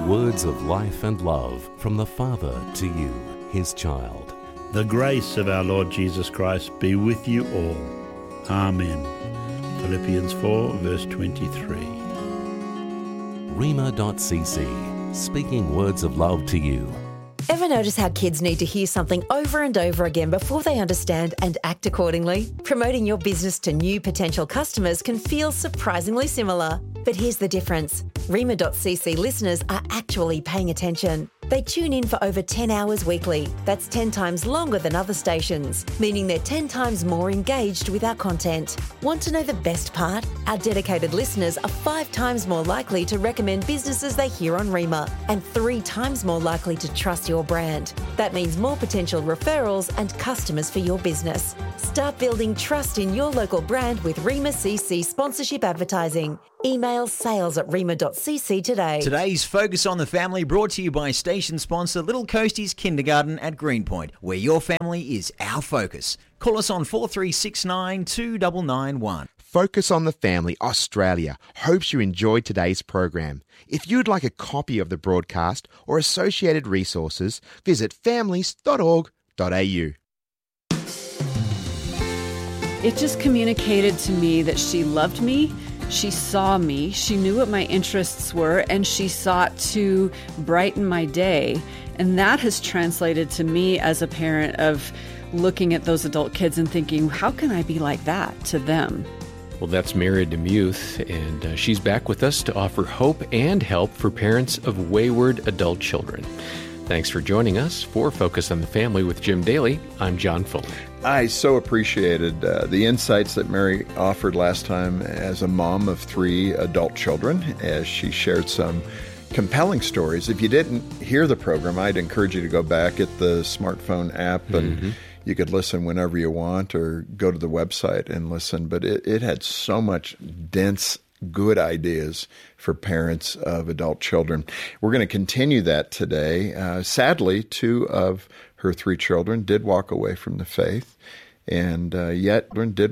Words of life and love from the Father to you, his child. The grace of our Lord Jesus Christ be with you all. Amen. Philippians 4, verse 23. Rhema.cc, speaking words of love to you. Ever notice how kids need to hear something over and over again before they understand and act accordingly? Promoting your business to new potential customers can feel surprisingly similar. But here's the difference. Rhema.cc listeners are actually paying attention. They tune in for over 10 hours weekly. That's 10 times longer than other stations, meaning they're 10 times more engaged with our content. Want to know the best part? Our dedicated listeners are 5 times more likely to recommend businesses they hear on Rhema and 3 times more likely to trust your brand. That means more potential referrals and customers for your business. Start building trust in your local brand with Rhema CC sponsorship advertising. Email sales@rhema.cc today. Today's Focus on the Family brought to you by station sponsor Little Coasties Kindergarten at Greenpoint, where your family is our focus. Call us on 4369 2991. Focus on the Family Australia hopes you enjoyed today's program. If you'd like a copy of the broadcast or associated resources, visit families.org.au. It just communicated to me that she loved me, she saw me, she knew what my interests were, and she sought to brighten my day. And that has translated to me as a parent of looking at those adult kids and thinking, how can I be like that to them? Well, that's Mary DeMuth, and she's back with us to offer hope and help for parents of wayward adult children. Thanks for joining us for Focus on the Family with Jim Daly. I'm John Fuller. I so appreciated the insights that Mary offered last time as a mom of 3 adult children, as she shared some compelling stories. If you didn't hear the program, I'd encourage you to go back at the smartphone app and you could listen whenever you want or go to the website and listen. But it had so much dense, good ideas for parents of adult children. We're going to continue that today. Sadly, 2 of her 3 children did walk away from the faith, and yet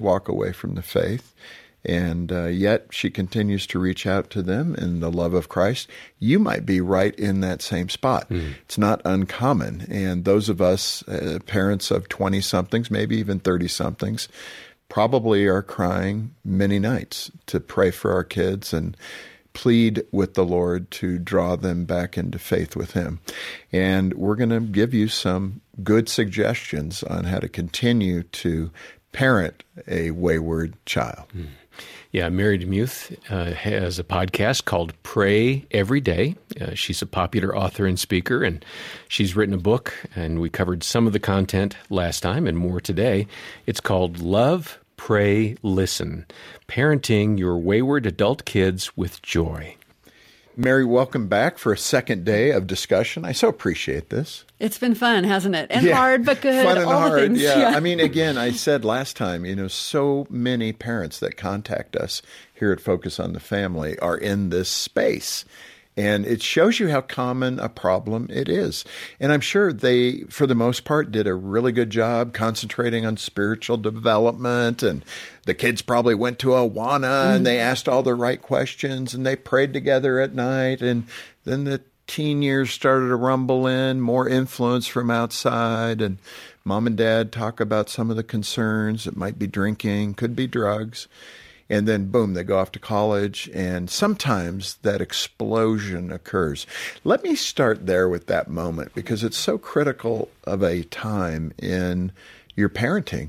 she continues to reach out to them in the love of Christ. You might be right in that same spot. It's not uncommon, and those of us, parents of 20-somethings, maybe even 30-somethings, probably are crying many nights to pray for our kids and plead with the Lord to draw them back into faith with Him. And we're going to give you some good suggestions on how to continue to parent a wayward child. Yeah, Mary DeMuth has a podcast called Pray Every Day. She's a popular author and speaker, and she's written a book, and we covered some of the content last time and more today. It's called Love, Pray, Listen, Parenting Your Wayward Adult Kids with Joy. Mary, welcome back for a second day of discussion. I so appreciate this. It's been fun, hasn't it? And hard, but good. Fun and all hard, the things. yeah. I mean, again, I said last time, so many parents that contact us here at Focus on the Family are in this space. And it shows you how common a problem it is. And I'm sure they, for the most part, did a really good job concentrating on spiritual development. And the kids probably went to Awana and they asked all the right questions and they prayed together at night. And then the teen years started to rumble in, more influence from outside. And mom and dad talk about some of the concerns. It might be drinking, could be drugs. And then, boom, they go off to college, and sometimes that explosion occurs. Let me start there with that moment, because it's so critical of a time in your parenting.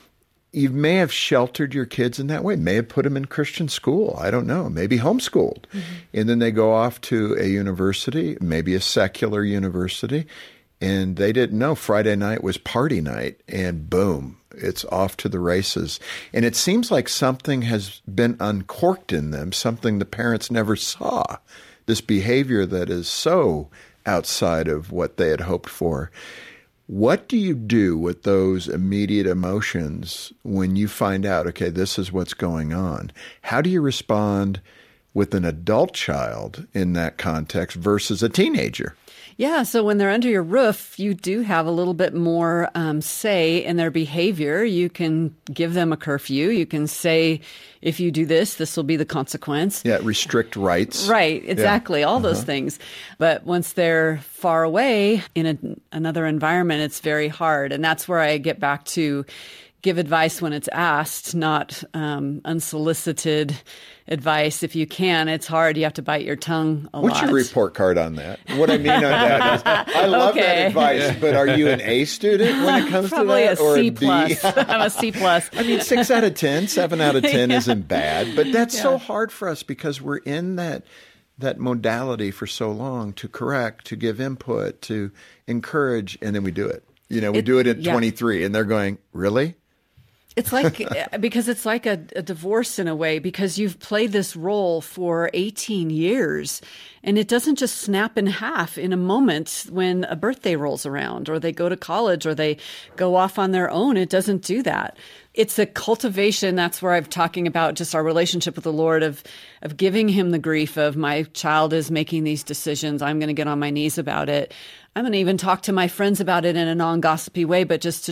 You may have sheltered your kids in that way, may have put them in Christian school, I don't know, maybe homeschooled. And then they go off to a university, maybe a secular university, and they didn't know Friday night was party night, and boom, it's off to the races. And it seems like something has been uncorked in them, something the parents never saw, this behavior that is so outside of what they had hoped for. What do you do with those immediate emotions when you find out, okay, this is what's going on? How do you respond with an adult child in that context versus a teenager? Yeah, so when they're under your roof, you do have a little bit more say in their behavior. You can give them a curfew. You can say, if you do this, this will be the consequence. Yeah, restrict rights. Right, exactly, all those things. But once they're far away in another environment, it's very hard. And that's where I get back to give advice when it's asked, not unsolicited advice. If you can, it's hard. You have to bite your tongue a lot. What's your report card on that? What I mean on that is, I love that advice, but are you an A student when it comes Probably to that? Probably or a C+. I'm a C+. I mean, 6 out of 10, 7 out of 10 isn't bad, but that's so hard for us because we're in that modality for so long to correct, to give input, to encourage, and then we do it. We do it at 23, and they're going, really? It's like, because it's like a divorce in a way, because you've played this role for 18 years and it doesn't just snap in half in a moment when a birthday rolls around or they go to college or they go off on their own. It doesn't do that. It's a cultivation. That's where I'm talking about just our relationship with the Lord of giving him the grief of my child is making these decisions. I'm going to get on my knees about it. I'm going to even talk to my friends about it in a non-gossipy way, but just to